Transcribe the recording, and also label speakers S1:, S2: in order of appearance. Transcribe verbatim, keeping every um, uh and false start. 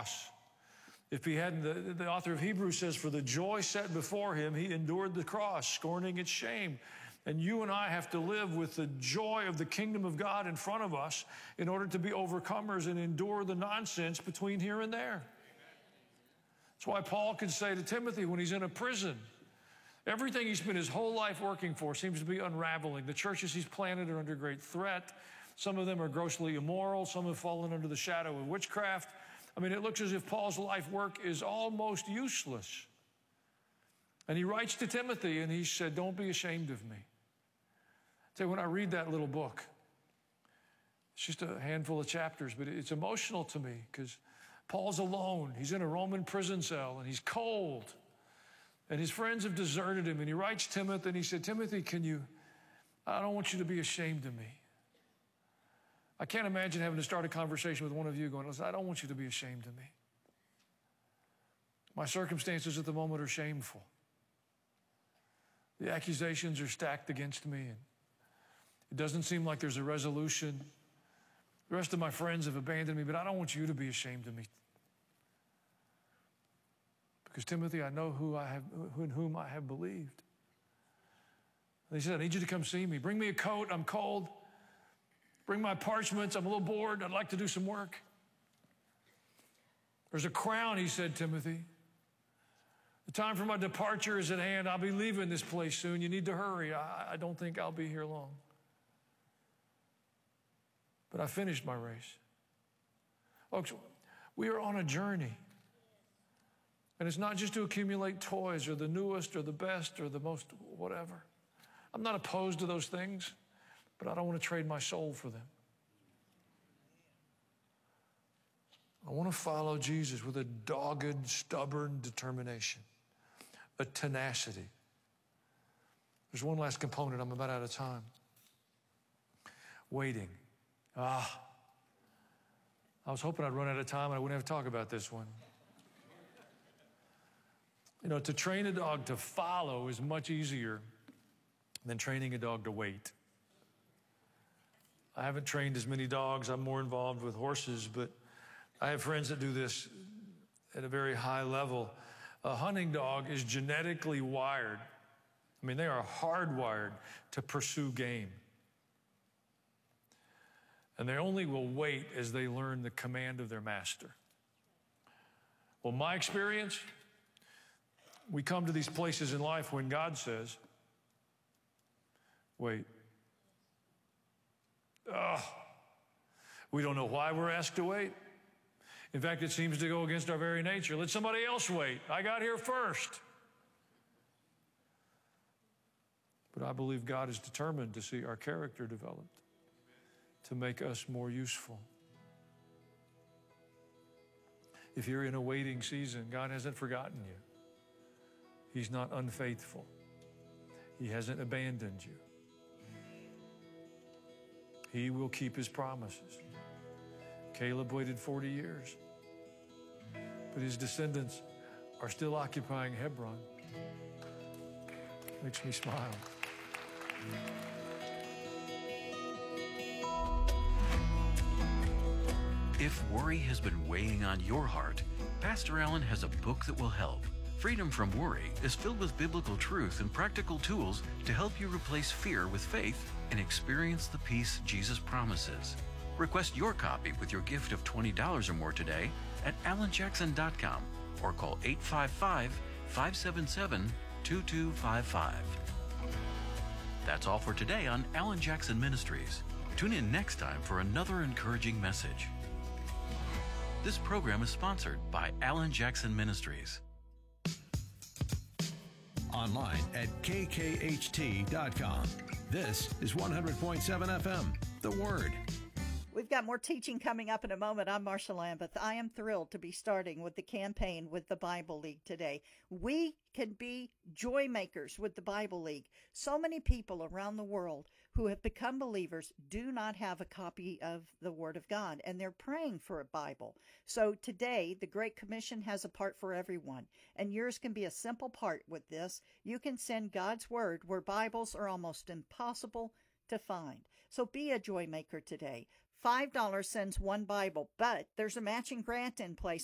S1: cross. If he hadn't, the, the author of Hebrews says, for the joy set before him, he endured the cross, scorning its shame. And you and I have to live with the joy of the kingdom of God in front of us in order to be overcomers and endure the nonsense between here and there. That's why Paul could say to Timothy when he's in a prison, everything he spent his whole life working for seems to be unraveling. The churches he's planted are under great threat. Some of them are grossly immoral. Some have fallen under the shadow of witchcraft. I mean, it looks as if Paul's life work is almost useless. And he writes to Timothy, and he said, don't be ashamed of me. I tell you, when I read that little book, it's just a handful of chapters, but it's emotional to me because Paul's alone. He's in a Roman prison cell, and he's cold. And his friends have deserted him, and he writes Timothy, and he said, Timothy, can you, I don't want you to be ashamed of me. I can't imagine having to start a conversation with one of you going, listen, I don't want you to be ashamed of me. My circumstances at the moment are shameful. The accusations are stacked against me, and it doesn't seem like there's a resolution. The rest of my friends have abandoned me, but I don't want you to be ashamed of me. Because, Timothy, I know who I have, in whom I have believed. And he said, I need you to come see me. Bring me a coat. I'm cold. Bring my parchments. I'm a little bored. I'd like to do some work. There's a crown, he said, Timothy. The time for my departure is at hand. I'll be leaving this place soon. You need to hurry. I, I don't think I'll be here long. But I finished my race. Folks, we are on a journey. And it's not just to accumulate toys or the newest or the best or the most whatever. I'm not opposed to those things, but I don't want to trade my soul for them. I want to follow Jesus with a dogged, stubborn determination, a tenacity. There's one last component. I'm about out of time. Waiting. Ah, I was hoping I'd run out of time and I wouldn't have to talk about this one. You know, to train a dog to follow is much easier than training a dog to wait. I haven't trained as many dogs. I'm more involved with horses, but I have friends that do this at a very high level. A hunting dog is genetically wired. I mean, they are hardwired to pursue game. And they only will wait as they learn the command of their master. Well, my experience, we come to these places in life when God says, wait. Oh, we don't know why we're asked to wait. In fact, it seems to go against our very nature. Let somebody else wait. I got here first. But I believe God is determined to see our character developed, to make us more useful. If you're in a waiting season, God hasn't forgotten you. He's not unfaithful. He hasn't abandoned you. He will keep his promises. Caleb waited forty years, but his descendants are still occupying Hebron. Makes me smile.
S2: If worry has been weighing on your heart, Pastor Allen has a book that will help. Freedom from Worry is filled with biblical truth and practical tools to help you replace fear with faith and experience the peace Jesus promises. Request your copy with your gift of twenty dollars or more today at alan jackson dot com or call eight five five, five seven seven, two two five five. That's all for today on Alan Jackson Ministries. Tune in next time for another encouraging message. This program is sponsored by Alan Jackson Ministries.
S3: Online at k k h t dot com. This is one hundred point seven F M, The Word.
S4: We've got more teaching coming up in a moment. I'm Marsha Lambeth. I am thrilled to be starting with the campaign with the Bible League today. We can be joy makers with the Bible League. So many people around the world who have become believers do not have a copy of the Word of God, and they're praying for a Bible. So today, the Great Commission has a part for everyone, and yours can be a simple part with this. You can send God's Word where Bibles are almost impossible to find. So be a joy maker today. five dollars sends one Bible, but there's a matching grant in place